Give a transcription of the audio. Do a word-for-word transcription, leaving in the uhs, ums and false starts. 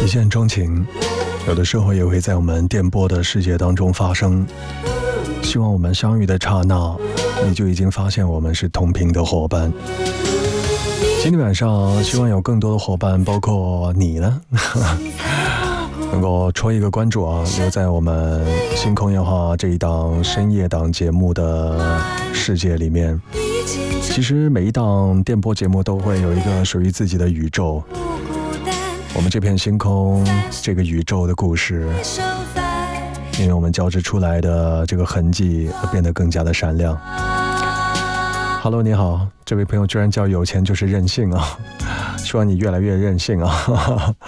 见钟情，有的时候也会在我们电波的世界当中发生。希望我们相遇的刹那，你就已经发现我们是同频的伙伴。今天晚上希望有更多的伙伴，包括你呢能够戳一个关注啊，留在我们星空夜话这一档深夜档节目的世界里面。其实每一档电波节目都会有一个属于自己的宇宙，我们这片星空，这个宇宙的故事，因为我们交织出来的这个痕迹而变得更加的闪亮。Hello， 你好，这位朋友居然叫有钱就是任性啊！希望你越来越任性啊！